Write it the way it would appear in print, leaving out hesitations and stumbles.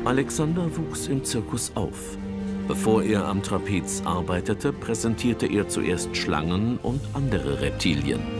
Alexander wuchs im Zirkus auf. Bevor er am Trapez arbeitete, präsentierte er zuerst Schlangen und andere Reptilien.